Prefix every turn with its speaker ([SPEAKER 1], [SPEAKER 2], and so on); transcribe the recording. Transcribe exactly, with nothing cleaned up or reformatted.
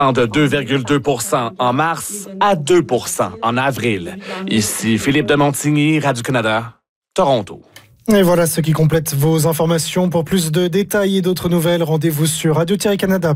[SPEAKER 1] de deux virgule deux pour cent en mars à deux pour cent en avril. Ici Philippe de Montigny, Radio-Canada, Toronto.
[SPEAKER 2] Et voilà ce qui complète vos informations. Pour plus de détails et d'autres nouvelles, rendez-vous sur radio tiret canada.